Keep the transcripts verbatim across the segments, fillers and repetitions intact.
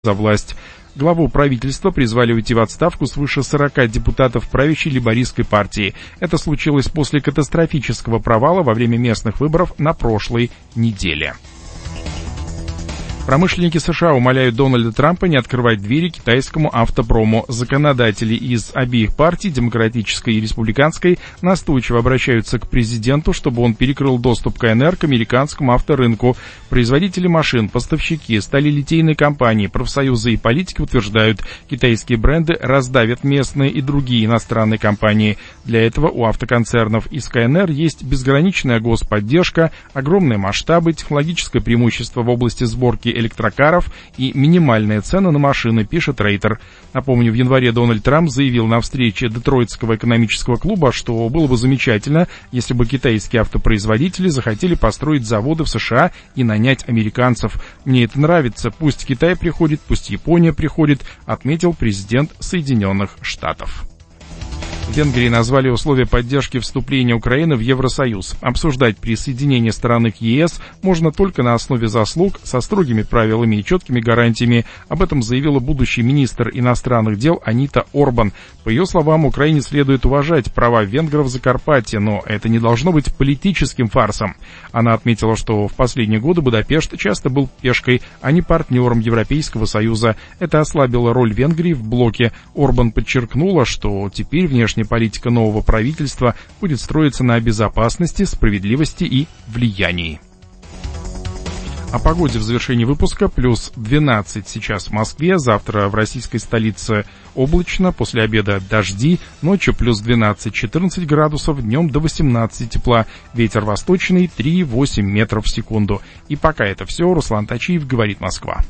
за власть. Главу правительства призвали уйти в отставку свыше сорока депутатов правящей лейбористской партии. Это случилось после катастрофического провала во время местных выборов на прошлой неделе. Промышленники США умоляют Дональда Трампа не открывать двери китайскому автопрому. Законодатели из обеих партий, демократической и республиканской, настойчиво обращаются к президенту, чтобы он перекрыл доступ ка эн эр к американскому авторынку. Производители машин, поставщики, сталелитейные компании, профсоюзы и политики утверждают, китайские бренды раздавят местные и другие иностранные компании. Для этого у автоконцернов из ка эн эр есть безграничная господдержка, огромные масштабы, технологическое преимущество в области сборки электрокаров и минимальные цены на машины, пишет Рейтер. Напомню, в январе Дональд Трамп заявил на встрече Детройтского экономического клуба, что было бы замечательно, если бы китайские автопроизводители захотели построить заводы в США и нанять американцев. «Мне это нравится. Пусть Китай приходит, пусть Япония приходит», отметил президент Соединенных Штатов. В Венгрии назвали условия поддержки вступления Украины в Евросоюз. Обсуждать присоединение страны к е эс можно только на основе заслуг, со строгими правилами и четкими гарантиями. Об этом заявила будущий министр иностранных дел Анита Орбан. По ее словам, Украине следует уважать права венгров Закарпатья, но это не должно быть политическим фарсом. Она отметила, что в последние годы Будапешт часто был пешкой, а не партнером Европейского Союза. Это ослабило роль Венгрии в блоке. Орбан подчеркнула, что теперь внешняя политика нового правительства будет строиться на безопасности, справедливости и влиянии. О погоде в завершении выпуска. Плюс двенадцать сейчас в Москве, завтра в российской столице облачно, после обеда дожди, ночью плюс двенадцать-четырнадцать градусов, днем до восемнадцати тепла, ветер восточный три-восемь метров в секунду. И пока это все, Руслан Тачиев, говорит Москва.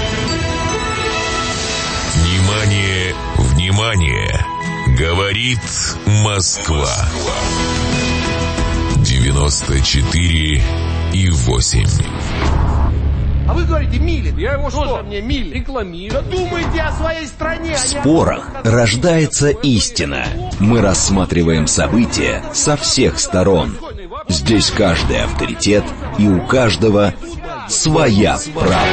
Внимание, внимание! Говорит Москва. девяносто четыре и восемь. А вы говорите, Милин. Я его что? Что мне Милин? Рекламирую. Да думайте о своей стране. В спорах рождается истина. Мы рассматриваем события со всех сторон. Здесь каждый авторитет, и у каждого своя правда.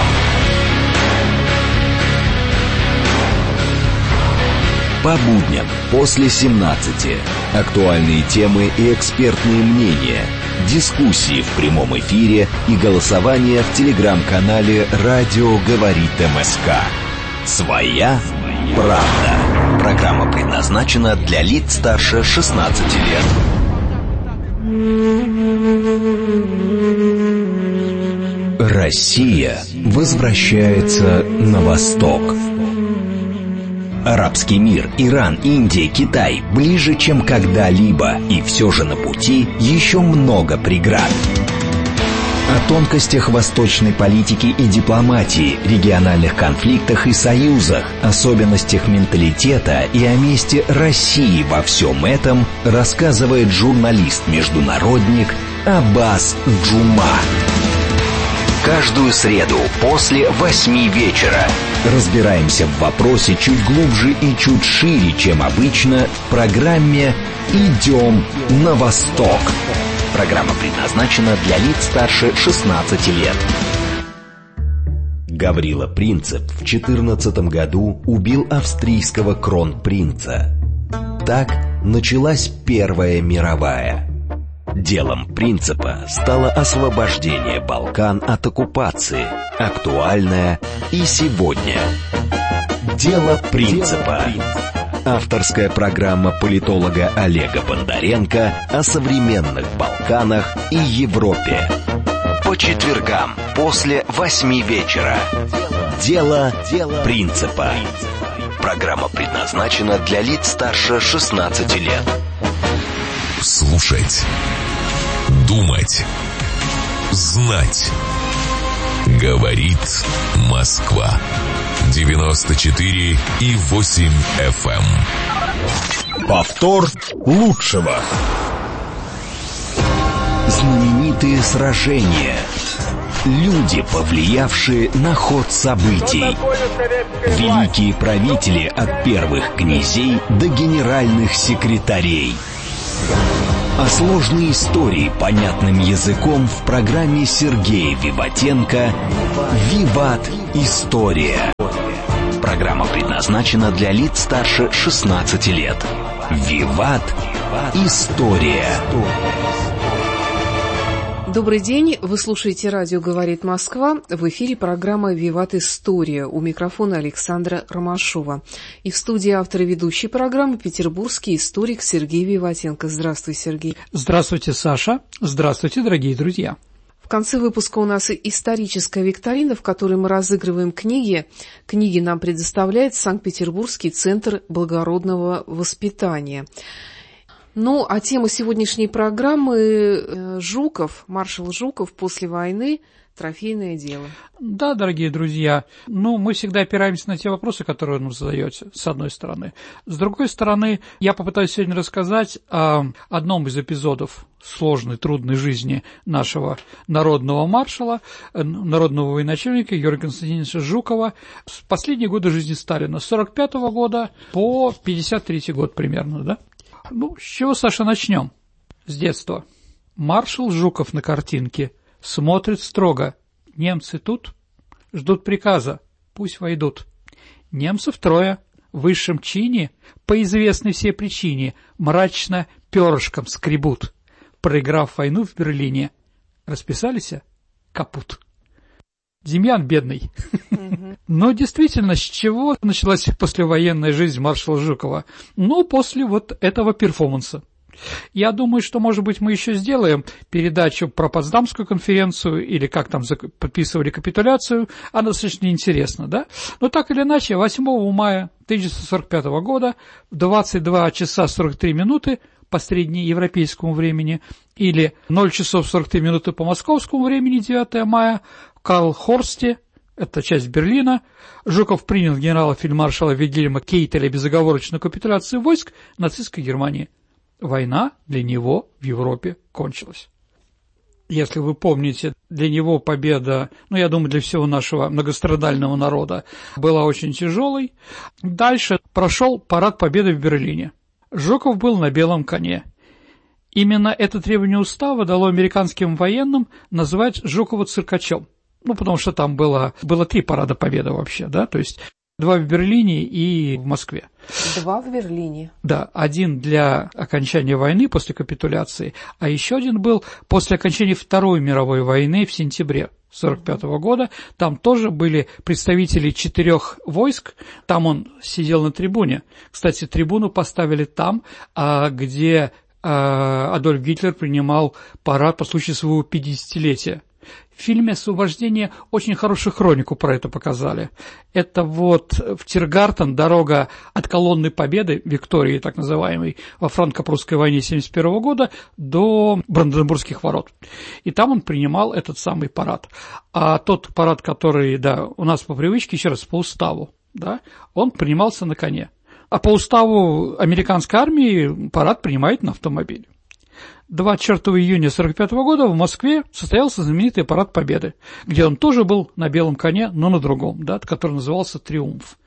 По будням после семнадцати. Актуальные темы и экспертные мнения. Дискуссии в прямом эфире и голосование в телеграм-канале «Радио говорит МСК». Своя правда. Программа предназначена для лиц старше шестнадцати лет. Россия возвращается на восток. Арабский мир, Иран, Индия, Китай ближе, чем когда-либо, и все же на пути еще много преград. О тонкостях восточной политики и дипломатии, региональных конфликтах и союзах, особенностях менталитета и о месте России во всем этом рассказывает журналист-международник Аббас Джума. Каждую среду после восьми вечера разбираемся в вопросе чуть глубже и чуть шире, чем обычно, в программе «Идем на восток». Программа предназначена для лиц старше шестнадцати лет. Гаврила Принцип в четырнадцатом году убил австрийского кронпринца. Так началась Первая мировая. Делом Принципа стало освобождение Балкан от оккупации, актуальное и сегодня. Дело Принципа. Авторская программа политолога Олега Бондаренко о современных Балканах и Европе. По четвергам после восьми вечера. Дело Принципа. Программа предназначена для лиц старше шестнадцати лет. Слушать, думать, знать. Говорит Москва. девяносто четыре и восемь эф эм. Повтор лучшего. Знаменитые сражения. Люди, повлиявшие на ход событий. Великие правители от первых князей до генеральных секретарей. А сложные истории понятным языком в программе Сергея Виватенко «Виват. История». Программа предназначена для лиц старше шестнадцати лет. «Виват. История». Добрый день, вы слушаете радио «Говорит Москва», в эфире программа «Виват. История», у микрофона Александра Ромашова. И в студии автор и ведущий программы петербургский историк Сергей Виватенко. Здравствуй, Сергей. Здравствуйте, Саша. Здравствуйте, дорогие друзья. В конце выпуска у нас историческая викторина, в которой мы разыгрываем книги. Книги нам предоставляет Санкт-Петербургский центр благородного воспитания. Ну, а тема сегодняшней программы — Жуков, маршал Жуков после войны, трофейное дело. Да, дорогие друзья, ну, мы всегда опираемся на те вопросы, которые вы нам задаете, с одной стороны. С другой стороны, я попытаюсь сегодня рассказать о одном из эпизодов сложной, трудной жизни нашего народного маршала, народного военачальника Георгия Константиновича Жукова с последние годы жизни Сталина, с сорок пятого года по пятьдесят третий год примерно, да? Ну, с чего, Саша, начнем? С детства. Маршал Жуков на картинке смотрит строго. Немцы тут, ждут приказа, пусть войдут. Немцев трое, в высшем чине, по известной всей причине, мрачно перышком скребут. Проиграв войну в Берлине, расписались, капут. Демьян бедный. Mm-hmm. Но действительно, с чего началась послевоенная жизнь маршала Жукова? Ну, после вот этого перформанса. Я думаю, что, может быть, мы еще сделаем передачу про Потсдамскую конференцию или как там подписывали капитуляцию. Она достаточно интересна, да? Но так или иначе, восьмого мая тысяча девятьсот сорок пятого года в двадцать два часа сорок три минуты по среднеевропейскому времени или ноль часов сорок три минуты по московскому времени, девятого мая, в Карлхорсте, это часть Берлина, Жуков принял генерала-фельдмаршала Вильгельма Кейтеля безоговорочную капитуляцию войск нацистской Германии. Война для него в Европе кончилась. Если вы помните, для него победа, ну, я думаю, для всего нашего многострадального народа, была очень тяжелой. Дальше прошел парад победы в Берлине. Жуков был на белом коне. Именно это требование устава дало американским военным назвать Жукова циркачом. Ну, потому что там было, было три парада победы вообще, да, то есть два в Берлине и в Москве. Два в Берлине. Да, один для окончания войны после капитуляции, а еще один был после окончания Второй мировой войны в сентябре сорок пятого года. Там тоже были представители четырех войск, там он сидел на трибуне. Кстати, трибуну поставили там, где Адольф Гитлер принимал парад по случаю своего пятидесятилетия. В фильме «Освобождение» очень хорошую хронику про это показали. Это вот в Тиргартен, дорога от колонны Победы, Виктории так называемой, во франко-прусской войне семьдесят первого года до Бранденбургских ворот. И там он принимал этот самый парад. А тот парад, который, да, у нас по привычке, еще раз, по уставу, да, он принимался на коне. А по уставу американской армии парад принимает на автомобиле. двадцать четвёртого июня сорок пятого года в Москве состоялся знаменитый парад Победы, где он тоже был на белом коне, но на другом, да, который назывался «Триумф».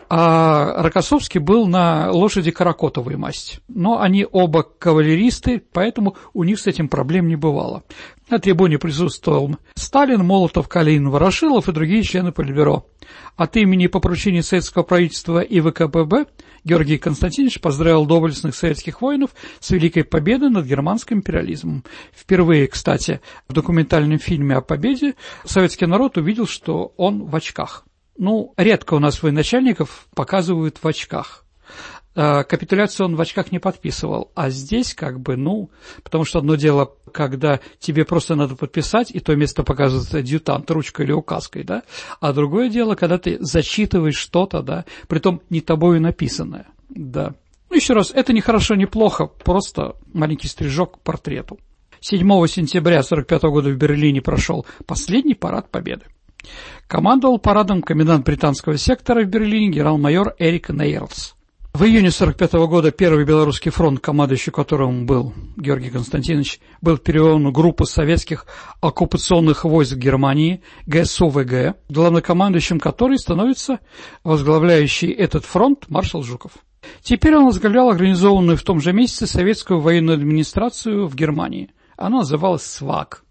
А Рокоссовский был на лошади каракотовой масти. Но они оба кавалеристы, поэтому у них с этим проблем не бывало. На трибуне присутствовал Сталин, Молотов, Калинин, Ворошилов и другие члены Политбюро. От имени по поручению советского правительства и ВКПБ Георгий Константинович поздравил доблестных советских воинов с великой победой над германским империализмом. Впервые, кстати, в документальном фильме о победе советский народ увидел, что он в очках. Ну, редко у нас военачальников показывают в очках. Капитуляцию он в очках не подписывал, а здесь как бы, ну, потому что одно дело, когда тебе просто надо подписать, и то место показывает адъютант ручкой или указкой, да, а другое дело, когда ты зачитываешь что-то, да, притом не тобою написанное, да. Ну, еще раз, это не хорошо, не плохо, просто маленький стрижок к портрету. седьмого сентября сорок пятого года в Берлине прошел последний парад Победы. Командовал парадом комендант британского сектора в Берлине генерал-майор Эрик Нейрлс. В июне сорок пятого года Первый Белорусский фронт, командующий которым был Георгий Константинович, был переведен в группу советских оккупационных войск Германии ГСУВГ, главнокомандующим которой становится возглавляющий этот фронт маршал Жуков. Теперь он возглавлял организованную в том же месяце советскую военную администрацию в Германии. Она называлась СВАК.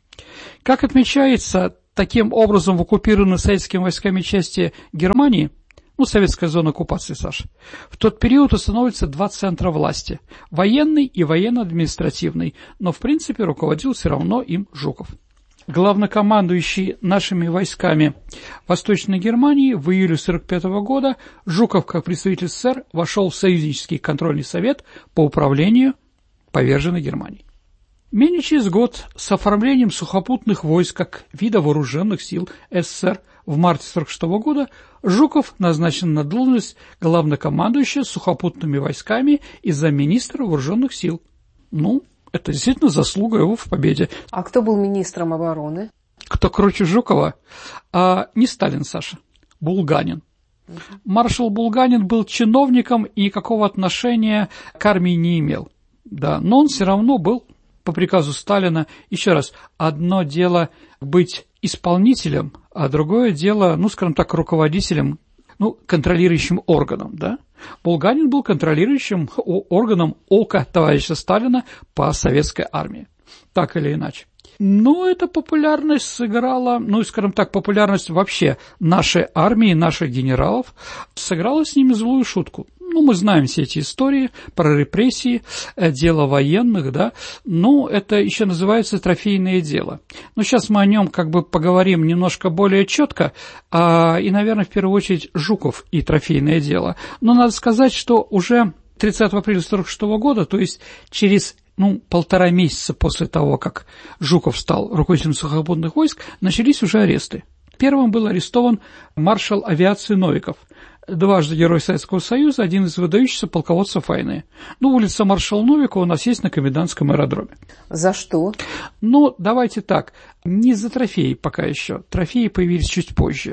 Как отмечается, таким образом в оккупированной советскими войсками части Германии, ну, советская зона оккупации, Саша, в тот период установится два центра власти – военный и военно-административный, но в принципе руководил все равно им Жуков. Главнокомандующий нашими войсками Восточной Германии в июле сорок пятого года Жуков, как представитель СССР, вошел в союзнический контрольный совет по управлению поверженной Германией. Менее через год с оформлением сухопутных войск как вида вооруженных сил СССР в марте сорок шестого года Жуков назначен на должность главнокомандующего сухопутными войсками и замминистра вооруженных сил. Ну, это действительно заслуга его в победе. А кто был министром обороны? Кто круче Жукова? А, не Сталин, Саша, Булганин. Угу. Маршал Булганин был чиновником и никакого отношения к армии не имел. Да, но он все равно был по приказу Сталина. Еще раз, одно дело быть исполнителем, а другое дело, ну, скажем так, руководителем, ну, контролирующим органом, да? Булганин был контролирующим органом ока товарища Сталина по советской армии, так или иначе. Но эта популярность сыграла, ну, скажем так, популярность вообще нашей армии, наших генералов, сыграла с ними злую шутку. Ну, мы знаем все эти истории про репрессии, дело военных, да, ну, это еще называется трофейное дело. Но сейчас мы о нем как бы поговорим немножко более четко, а, и, наверное, в первую очередь Жуков и трофейное дело. Но надо сказать, что уже тридцатого апреля сорок шестого года, то есть через, ну, полтора месяца после того, как Жуков стал руководителем сухопутных войск, начались уже аресты. Первым был арестован маршал авиации Новиков, дважды Герой Советского Союза, один из выдающихся полководцев войны. Ну, улица маршала Новикова у нас есть на Комендантском аэродроме. За что? Ну, давайте так, не за трофеи пока еще, трофеи появились чуть позже.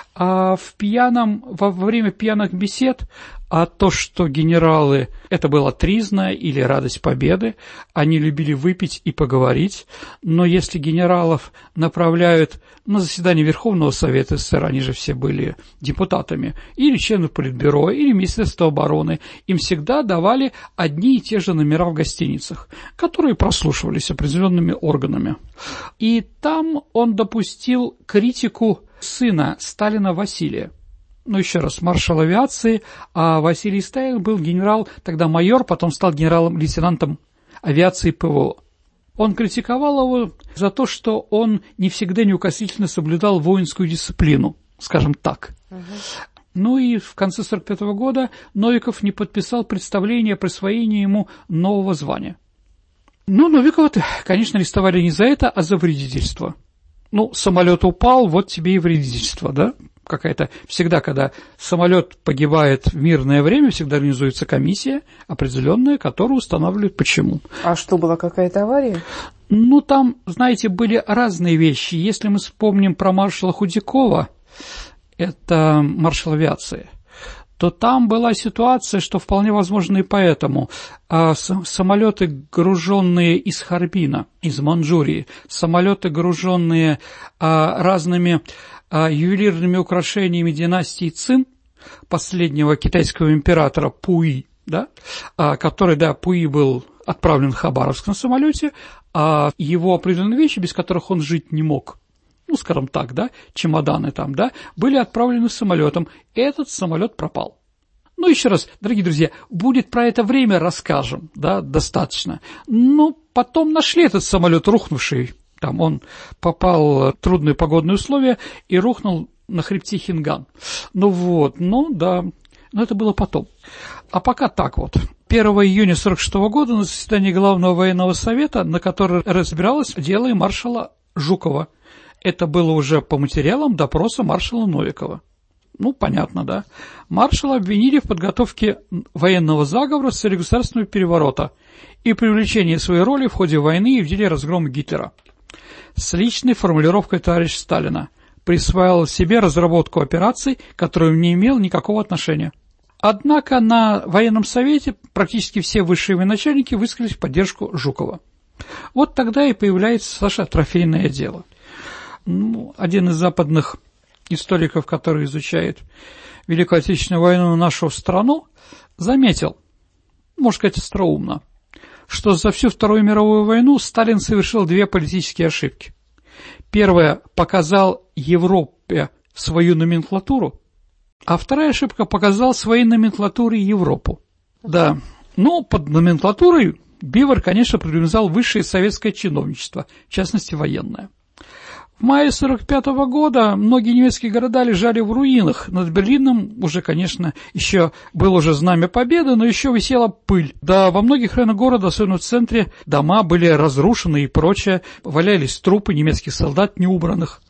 А в пьяном, во время пьяных бесед, а то, что генералы, это была тризна или радость победы, они любили выпить и поговорить, но если генералов направляют на заседание Верховного Совета СССР, они же все были депутатами, или членов Политбюро, или Министерства обороны, им всегда давали одни и те же номера в гостиницах, которые прослушивались определенными органами. И там он допустил критику сына Сталина Василия. Ну, еще раз, маршал авиации, а Василий Сталин был генерал, тогда майор, потом стал генералом-лейтенантом авиации ПВО. Он критиковал его за то, что он не всегда неукоснительно соблюдал воинскую дисциплину, скажем так. Угу. Ну и в конце сорок пятого года Новиков не подписал представление о присвоении ему нового звания. Ну, Новикова, конечно, арестовали не за это, а за вредительство. Ну, самолет упал, вот тебе и вредительство, да? Какая-то всегда, когда самолет погибает в мирное время, всегда организуется комиссия определенная, которая устанавливает почему. А что, была какая-то авария? Ну, там, знаете, были разные вещи. Если мы вспомним про маршала Худякова, это маршал авиации, то там была ситуация, что вполне возможно и поэтому. А самолеты, груженные из Харбина, из Манчжурии, самолеты, груженные а, разными а, ювелирными украшениями династии Цин, последнего китайского императора Пуи, да, а, который, да, Пуи был отправлен в Хабаровск на самолете, а его определенные вещи, без которых он жить не мог, ну, скажем так, да, чемоданы там, да, были отправлены самолетом, и этот самолет пропал. Ну, еще раз, дорогие друзья, будет про это время расскажем, да, достаточно. Но потом нашли этот самолет, рухнувший, там он попал в трудные погодные условия и рухнул на хребте Хинган. Ну вот, ну да, но это было потом. А пока так вот. первого июня сорок шестого года на заседании Главного военного совета, на котором разбиралось дело и маршала Жукова. Это было уже по материалам допроса маршала Новикова. Ну, понятно, да. Маршала обвинили в подготовке военного заговора с целью государственного переворота и привлечении своей роли в ходе войны и в деле разгрома Гитлера. С личной формулировкой товарища Сталина присваивал себе разработку операций, к которым не имел никакого отношения. Однако на военном совете практически все высшие военачальники высказались в поддержку Жукова. Вот тогда и появляется, Саша, трофейное дело. Ну, один из западных историков, который изучает Великую Отечественную войну, нашу страну, заметил, можно сказать, остроумно, что за всю Вторую мировую войну Сталин совершил две политические ошибки. Первая – показал Европе свою номенклатуру, а вторая ошибка – показал своей номенклатуре Европу. Да, ну, под номенклатурой Бивер, конечно, подразумевал высшее советское чиновничество, в частности, военное. В мае сорок пятого года многие немецкие города лежали в руинах. Над Берлином уже, конечно, еще было уже знамя победы, но еще висела пыль. Да, во многих районах города, особенно в центре, дома были разрушены и прочее. Валялись трупы немецких солдат неубранных.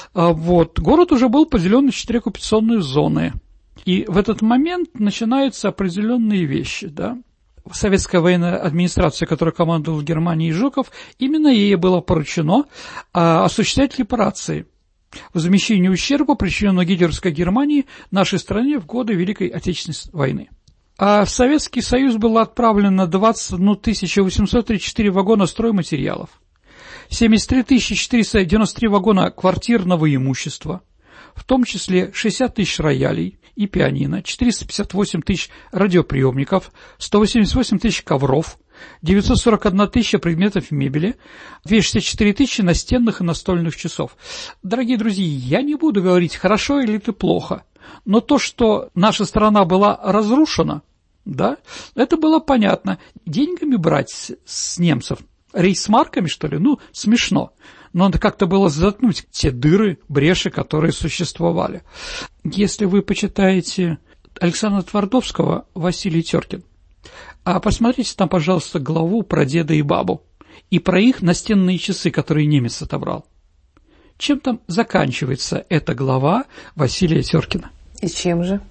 Вот. Город уже был поделен на четыре оккупационные зоны. И в этот момент начинаются определенные вещи, да. Советская военная администрация, которой командовал в Германии Жуков, именно ей было поручено а, осуществлять репарации, возмещение ущерба, причиненного гитлеровской Германии нашей стране в годы Великой Отечественной войны. А в Советский Союз было отправлено двадцать одна тысяча восемьсот тридцать четыре вагона стройматериалов, семьдесят три тысячи четыреста девяносто три вагона квартирного имущества, в том числе шестьдесят тысяч роялей и пианино, четыреста пятьдесят восемь тысяч радиоприемников, сто восемьдесят восемь тысяч ковров, девятьсот сорок одна тысяча предметов мебели, двести шестьдесят четыре тысячи настенных и настольных часов. Дорогие друзья, я не буду говорить, хорошо или это плохо, но то, что наша страна была разрушена, да, это было понятно. Деньгами брать с, с немцев, рейхсмарками, что ли, ну, смешно. Но надо как-то было заткнуть те дыры, бреши, которые существовали. Если вы почитаете Александра Твардовского «Василий Теркин», а посмотрите там, пожалуйста, главу про деда и бабу и про их настенные часы, которые немец отобрал. Чем там заканчивается эта глава Василия Теркина? И чем же?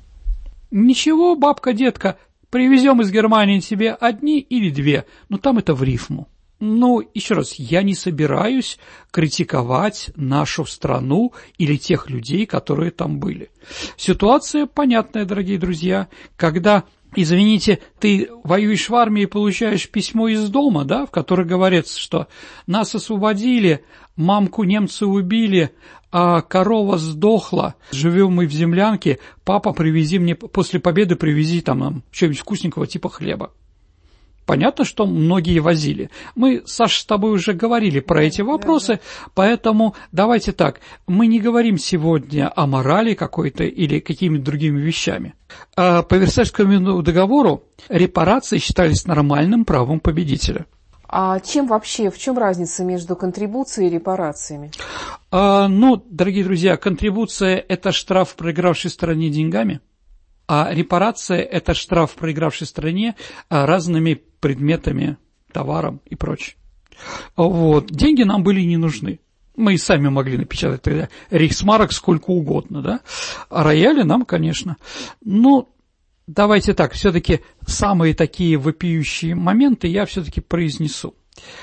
Ничего, бабка, детка, привезем из Германии тебе одни или две, но там это в рифму. Ну, еще раз, я не собираюсь критиковать нашу страну или тех людей, которые там были. Ситуация понятная, дорогие друзья, когда, извините, ты воюешь в армии и получаешь письмо из дома, да, в котором говорится, что нас освободили, мамку немцы убили, а корова сдохла, живем мы в землянке, папа, привези мне, после победы привези там нам что-нибудь вкусненького типа хлеба. Понятно, что многие возили. Мы, Саша, с тобой уже говорили про эти вопросы, да, да. Поэтому давайте так, мы не говорим сегодня о морали какой-то или какими-то другими вещами. А по Версальскому договору репарации считались нормальным правом победителя. А чем вообще, в чем разница между контрибуцией и репарациями? А, ну, дорогие друзья, контрибуция – это штраф проигравшей стороне деньгами. А репарация – это штраф проигравшей стране разными предметами, товаром и прочее. Вот. Деньги нам были не нужны. Мы и сами могли напечатать тогда рейхсмарок сколько угодно, да? А рояли нам, конечно. Ну, давайте так, все-таки самые такие вопиющие моменты я все-таки произнесу.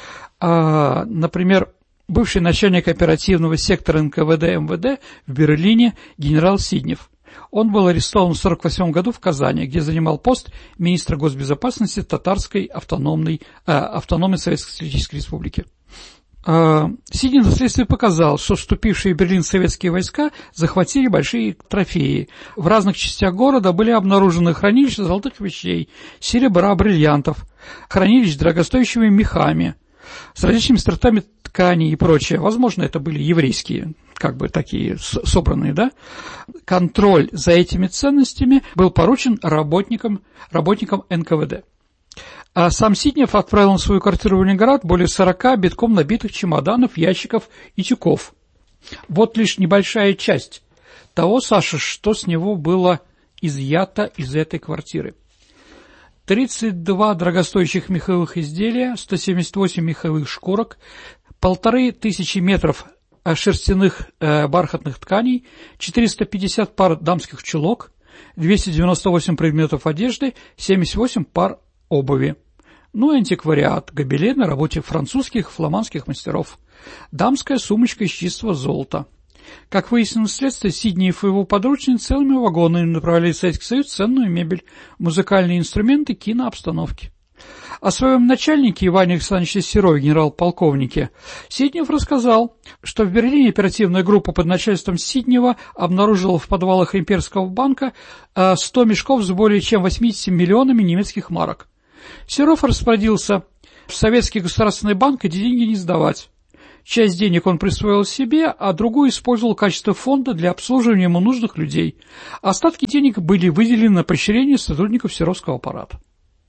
А, например, бывший начальник оперативного сектора эн ка вэ дэ эм вэ дэ в Берлине генерал Сиднев. Он был арестован в сорок восьмом году в Казани, где занимал пост министра госбезопасности Татарской автономной, э, автономной Советской Социалистической Республики. Э, Сиднев на следствии показал, что вступившие в Берлин советские войска захватили большие трофеи. В разных частях города были обнаружены хранилища золотых вещей, серебра, бриллиантов, хранилища с дорогостоящими мехами, с различными сортами тканей и прочее. Возможно, это были еврейские, как бы такие собранные, да. Контроль за этими ценностями был поручен работникам, работникам эн ка вэ дэ. А сам Сиднев отправил на свою квартиру в Ленинград более сорока битком набитых чемоданов, ящиков и тюков. Вот лишь небольшая часть того, Саша, что с него было изъято из этой квартиры. тридцать два дорогостоящих меховых изделия, сто семьдесят восемь меховых шкурок, полторы тысячи метров шерстяных э, бархатных тканей, четыреста пятьдесят пар дамских чулок, двести девяносто восемь предметов одежды, семьдесят восемь пар обуви. Ну и антиквариат, гобелены, работе французских, фламандских мастеров, дамская сумочка из чистого золота. Как выяснилось следствие, Сиднев и его подручные целыми вагонами направляли в Советский Союз ценную мебель, музыкальные инструменты, кинообстановки. О своем начальнике Иване Александровиче Серове, генерал-полковнике, Сиднев рассказал, что в Берлине оперативная группа под начальством Сиднева обнаружила в подвалах Имперского банка сто мешков с более чем восемьдесят миллионами немецких марок. Серов распорядился в Советский государственный банк эти деньги не сдавать. Часть денег он присвоил себе, а другую использовал в качестве фонда для обслуживания ему нужных людей. Остатки денег были выделены на поощрение сотрудников Серовского аппарата.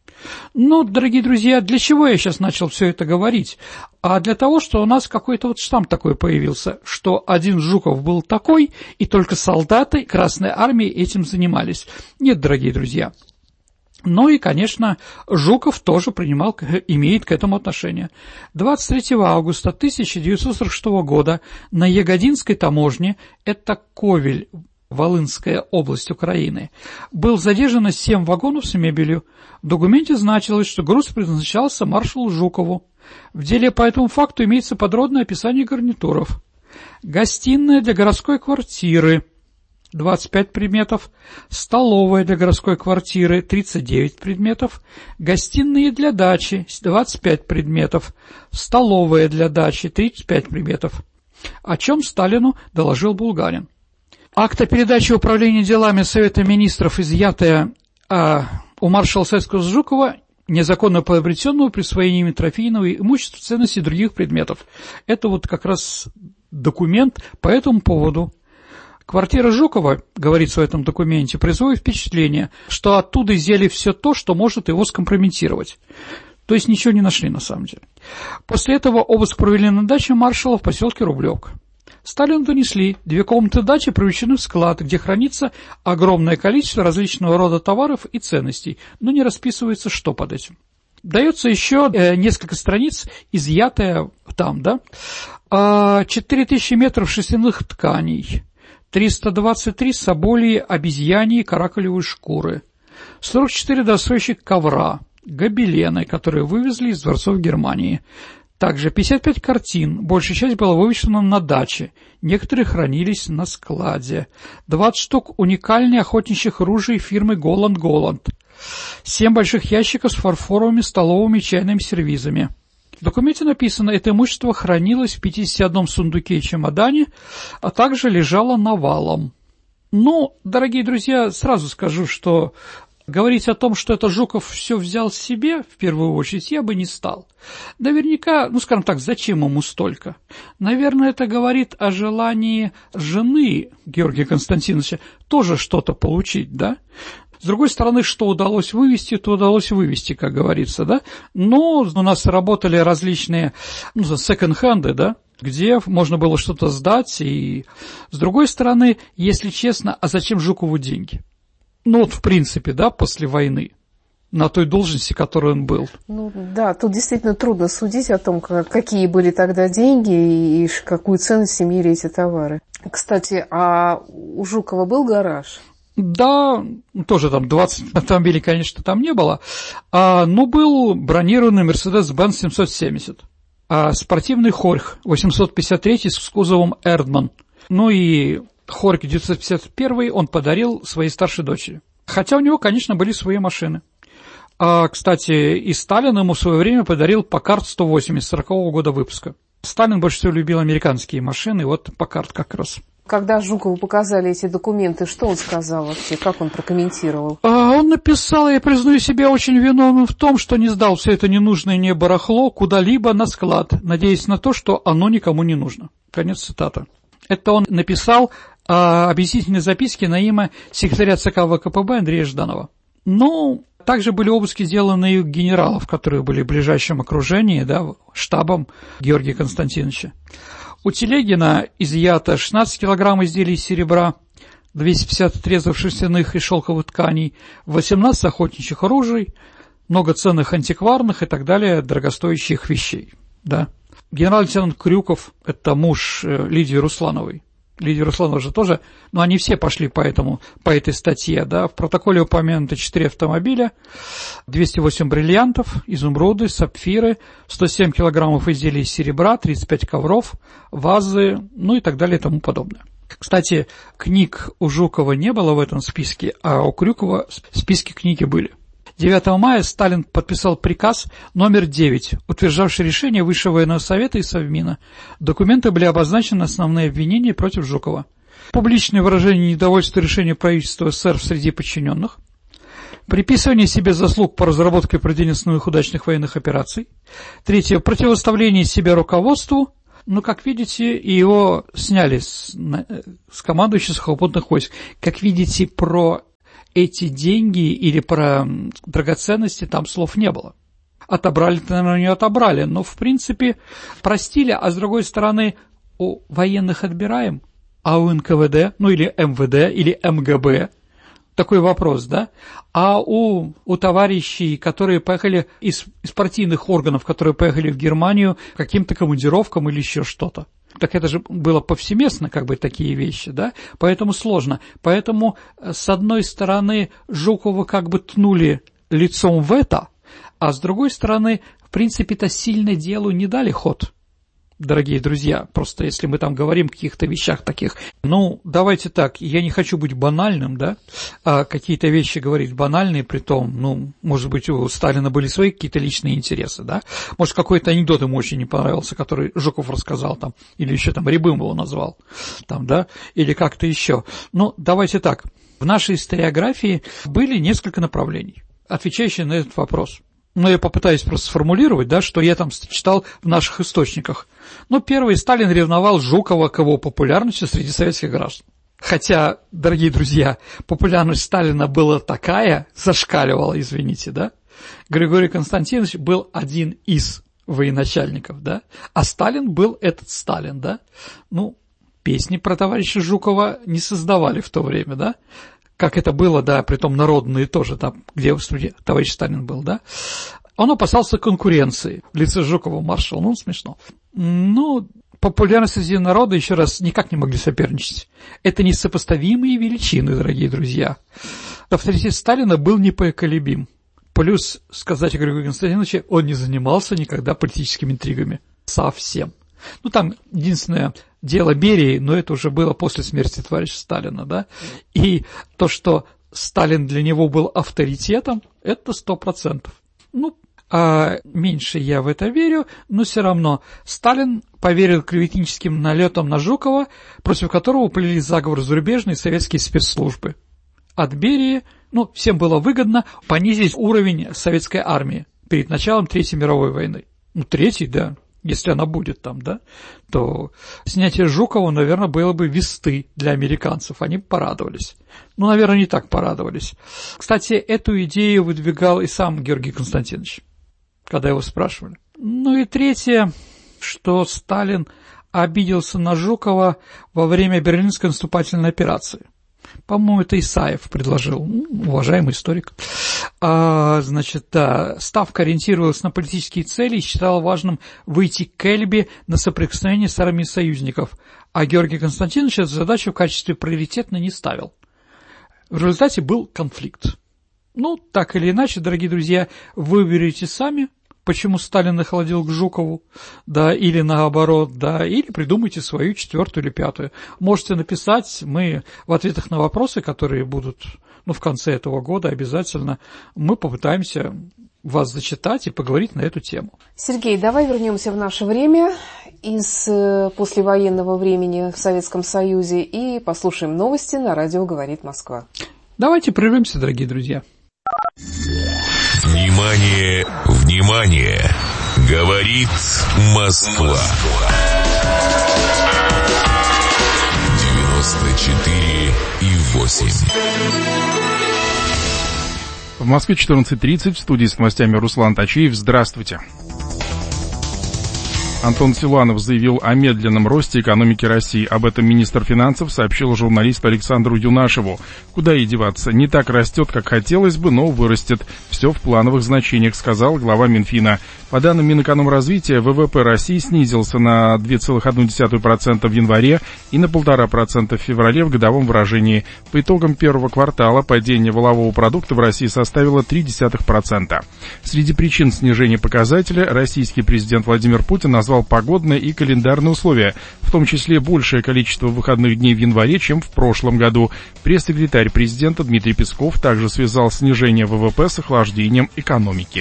Ну, дорогие друзья, для чего я сейчас начал все это говорить? А для того, что у нас какой-то вот штамп такой появился, что один Жуков был такой, и только солдаты Красной Армии этим занимались. Нет, дорогие друзья. Ну и, конечно, Жуков тоже принимал, имеет к этому отношение. двадцать третьего августа тысяча девятьсот сорок шестого года на Ягодинской таможне, это Ковель, Волынская область Украины, был задержано семь вагонов с мебелью. В документе значилось, что груз предназначался маршалу Жукову. В деле по этому факту имеется подробное описание гарнитуров. Гостиная для городской квартиры – двадцать пять предметов, столовая для городской квартиры – тридцать девять предметов, гостиные для дачи – двадцать пять предметов, столовая для дачи – тридцать пять предметов, о чем Сталину доложил Булгарин. Акт о передаче управления делами Совета Министров, изъятое а, у маршала Советского Жукова, незаконно приобретенного присвоением трофейного имущества, ценностей и других предметов. Это вот как раз документ по этому поводу. Квартира Жукова, говорится в этом документе, производит впечатление, что оттуда изъяли все то, что может его скомпрометировать. То есть ничего не нашли на самом деле. После этого обыск провели на даче маршала в поселке Рублевка. Сталину донесли, две комнаты дачи превращены в склад, где хранится огромное количество различного рода товаров и ценностей, но не расписывается, что под этим. Дается еще э, несколько страниц, изъятое там, да, а, четыре тысячи метров шерстяных тканей, триста двадцать три соболии, обезьяньи, каракулевой шкуры, сорок четыре досойщик ковра, гобелены, которые вывезли из дворцов Германии. Также пятьдесят пять картин, большая часть была вывешена на даче, некоторые хранились на складе. двадцать штук уникальных охотничьих ружей фирмы Голланд Голланд. семь больших ящиков с фарфоровыми столовыми чайными сервизами. В документе написано, это имущество хранилось в пятидесяти одном сундуке и чемодане, а также лежало навалом. Ну, дорогие друзья, сразу скажу, что говорить о том, что это Жуков все взял себе, в первую очередь, я бы не стал. Наверняка, ну, скажем так, зачем ему столько? Наверное, это говорит о желании жены Георгия Константиновича тоже что-то получить, да? С другой стороны, что удалось вывести, то удалось вывести, как говорится, да. Но у нас работали различные, ну, секонд-хенды, да, где можно было что-то сдать. И с другой стороны, если честно, а зачем Жукову деньги? Ну, вот в принципе, да, после войны, на той должности, которой он был. Ну, да, тут действительно трудно судить о том, какие были тогда деньги и какую ценность имели эти товары. Кстати, а у Жукова был гараж? Да, тоже там двадцать автомобилей, конечно, там не было, а, но был бронированный Mercedes-Benz семьсот семьдесят, а спортивный Хорьх восемьсот пятьдесят три с кузовом Эрдман, ну и Хорьх девятьсот пятьдесят один он подарил своей старшей дочери, хотя у него, конечно, были свои машины. А, кстати, и Сталин ему в свое время подарил Паккард сто восемьдесят сорокового года выпуска. Сталин больше всего любил американские машины, вот Паккард как раз. Когда Жукову показали эти документы, что он сказал вообще, как он прокомментировал? А он написал, я признаю себя очень виновным в том, что не сдал все это ненужное мне барахло куда-либо на склад, надеясь на то, что оно никому не нужно. Конец цитаты. Это он написал а, объяснительные записки на имя секретаря ЦК ВКПБ Андрея Жданова. Ну, также были обыски сделаны и у генералов, которые были в ближайшем окружении, да, штабом Георгия Константиновича. У Телегина изъято шестнадцать килограмм изделий из серебра, двести пятьдесят отрезов шерстяных и шелковых тканей, восемнадцать охотничьих ружей, много ценных антикварных и так далее дорогостоящих вещей. Да. Генерал-лейтенант Крюков – это муж Лидии Руслановой. Лидия Русланова же тоже, но они все пошли по, этому, по этой статье. Да. В протоколе упомянуты четыре автомобиля, двести восемь бриллиантов, изумруды, сапфиры, сто семь килограммов изделий из серебра, тридцать пять ковров, вазы, ну и так далее и тому подобное. Кстати, книг у Жукова не было в этом списке, а у Крюкова в списке книги были. девятого мая Сталин подписал приказ номер девять, утверждавший решение Высшего военного совета и Совмина. Документы были обозначены основные обвинения против Жукова. Публичное выражение недовольства решением правительства СССР среди подчиненных. Приписывание себе заслуг по разработке и проведению основных удачных военных операций. Третье. Противоставление себя руководству. Ну, как видите, его сняли с, с командующего сухопутных войск. Как видите, про эти деньги или про драгоценности там слов не было. Отобрали-то, наверное, не отобрали, но, в принципе, простили, а с другой стороны, у военных отбираем, а у эн ка вэ дэ, ну, или эм вэ дэ, или эм гэ бэ, такой вопрос, да? А у, у товарищей, которые поехали из, из партийных органов, которые поехали в Германию каким-то командировкам или еще что-то. Так это же было повсеместно, как бы, такие вещи, да? Поэтому сложно. Поэтому, с одной стороны, Жукова как бы ткнули лицом в это, а с другой стороны, в принципе-то сильно делу не дали ход. Дорогие друзья, просто если мы там говорим о каких-то вещах таких, ну, давайте так, я не хочу быть банальным, да, а какие-то вещи говорить банальные, притом, ну, может быть, у Сталина были свои какие-то личные интересы, да, может, какой-то анекдот ему очень не понравился, который Жуков рассказал там, или еще там Рябым его назвал, там, да, или как-то еще. Ну, давайте так, в нашей историографии были несколько направлений, отвечающие на этот вопрос. Но я попытаюсь просто сформулировать, да, что я там читал в наших источниках. Ну, первый, Сталин ревновал Жукова к его популярности среди советских граждан. Хотя, дорогие друзья, популярность Сталина была такая, зашкаливала, извините, да. Григорий Константинович был один из военачальников, да, а Сталин был этот Сталин, да. Ну, песни про товарища Жукова не создавали в то время, да. Как это было, да, притом народные тоже, там, где в студии товарищ Сталин был, да, он опасался конкуренции в лице Жукова маршала, ну, смешно. Ну, популярность среди народа, еще раз, никак не могли соперничать. Это несопоставимые величины, дорогие друзья. Авторитет Сталина был непоколебим. Плюс, сказать о Григории Константиновиче, он не занимался никогда политическими интригами. Совсем. Ну, там единственное дело Берии, но это уже было после смерти товарища Сталина, да, и то, что Сталин для него был авторитетом, это сто процентов. Ну, а меньше я в это верю, но все равно Сталин поверил клеветническим налетам на Жукова, против которого плели заговор зарубежные советские спецслужбы. От Берии, ну, всем было выгодно понизить уровень советской армии перед началом Третьей мировой войны. Ну, третий, да. Если она будет там, да, то снятие Жукова, наверное, было бы весты для американцев, они бы порадовались. Ну, наверное, не так порадовались. Кстати, эту идею выдвигал и сам Георгий Константинович, когда его спрашивали. Ну и третье, что Сталин обиделся на Жукова во время Берлинской наступательной операции. По-моему, это Исаев предложил, уважаемый историк. А, значит, да, Ставка ориентировалась на политические цели и считала важным выйти к Эльбе на соприкосновение с армией союзников, а Георгий Константинович эту задачу в качестве приоритетной не ставил. В результате был конфликт. Ну, так или иначе, дорогие друзья, выберите сами, почему Сталин охладил к Жукову, да, или наоборот, да, или придумайте свою четвертую или пятую. Можете написать, мы в ответах на вопросы, которые будут, ну, в конце этого года обязательно, мы попытаемся вас зачитать и поговорить на эту тему. Сергей, давай вернемся в наше время из послевоенного времени в Советском Союзе и послушаем новости на радио «Говорит Москва». Давайте прервемся, дорогие друзья. Внимание, внимание! Говорит Москва. девяносто четыре и восемь. В Москве четырнадцать тридцать, в студии с новостями Руслан Тачиев. Здравствуйте. Антон Силуанов заявил о медленном росте экономики России. Об этом министр финансов сообщил журналисту Александру Юнашеву. Куда ей деваться? Не так растет, как хотелось бы, но вырастет. Все в плановых значениях, сказал глава Минфина. По данным Минэкономразвития, ВВП России снизился на две целых одну десятую процента в январе и на полтора процента в феврале в годовом выражении. По итогам первого квартала падение валового продукта в России составило три десятых процента. Среди причин снижения показателя российский президент Владимир Путин назвал назвал погодные и календарные условия, в том числе большее количество выходных дней в январе, чем в прошлом году. Пресс-секретарь президента Дмитрий Песков также связал снижение ВВП с охлаждением экономики.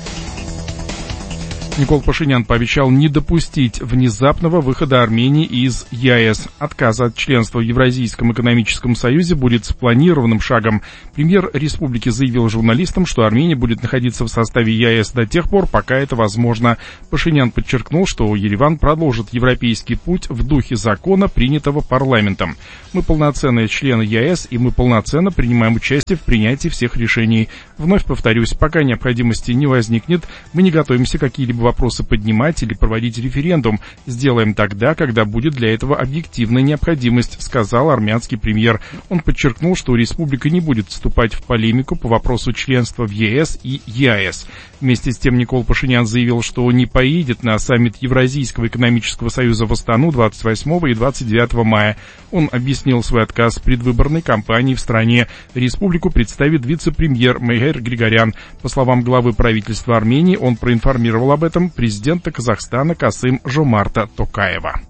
Никол Пашинян пообещал не допустить внезапного выхода Армении из ЕАЭС. Отказ от членства в Евразийском экономическом союзе будет спланированным шагом. Премьер республики заявил журналистам, что Армения будет находиться в составе ЕАЭС до тех пор, пока это возможно. Пашинян подчеркнул, что Ереван продолжит европейский путь в духе закона, принятого парламентом. Мы полноценные члены ЕАЭС, и мы полноценно принимаем участие в принятии всех решений. Вновь повторюсь, пока необходимости не возникнет, мы не готовимся какие-либо вопросы поднимать или проводить референдум. Сделаем тогда, когда будет для этого объективная необходимость, сказал армянский премьер. Он подчеркнул, что республика не будет вступать в полемику по вопросу членства в ЕС и ЕАЭС. Вместе с тем Никол Пашинян заявил, что не поедет на саммит Евразийского экономического союза в Астану двадцать восьмого и двадцать девятого мая. Он объяснил свой отказ в предвыборной кампании в стране. Республику представит вице-премьер Мейгер Григорян. По словам главы правительства Армении, он проинформировал об этом президента Казахстана Касым-Жомарта Токаева.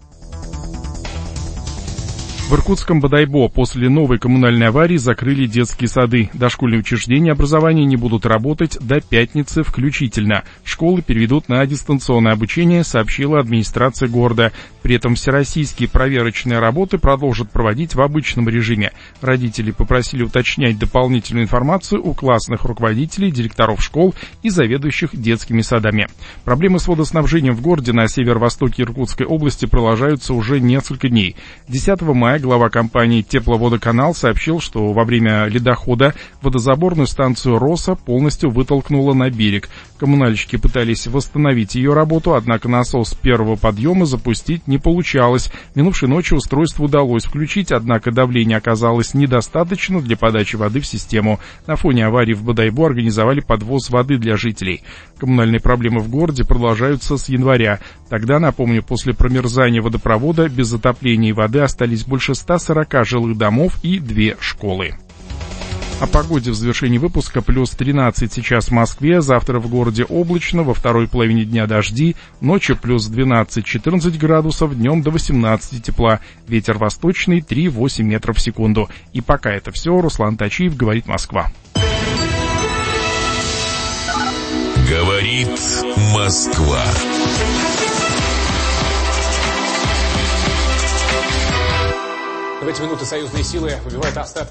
В иркутском Бодайбо после новой коммунальной аварии закрыли детские сады. Дошкольные учреждения образования не будут работать до пятницы включительно. Школы переведут на дистанционное обучение, сообщила администрация города. При этом всероссийские проверочные работы продолжат проводить в обычном режиме. Родители попросили уточнять дополнительную информацию у классных руководителей, директоров школ и заведующих детскими садами. Проблемы с водоснабжением в городе на северо-востоке Иркутской области продолжаются уже несколько дней. десятого мая глава компании «Тепловодоканал» сообщил, что во время ледохода водозаборную станцию «Роса» полностью вытолкнуло на берег. Коммунальщики пытались восстановить ее работу, однако насос первого подъема запустить не получалось. Минувшей ночью устройство удалось включить, однако давление оказалось недостаточно для подачи воды в систему. На фоне аварии в Бодайбо организовали подвоз воды для жителей. Коммунальные проблемы в городе продолжаются с января. Тогда, напомню, после промерзания водопровода без отопления и воды остались больше ста сорока жилых домов и две школы. О погоде в завершении выпуска. Плюс тринадцать сейчас в Москве, завтра в городе облачно, во второй половине дня дожди, ночью плюс двенадцать-четырнадцать градусов, днем до восемнадцати тепла, ветер восточный три-восемь метров в секунду. И пока это все, Руслан Тачиев, говорит Москва. Говорит Москва. В эти минуты союзные силы выбивают остатки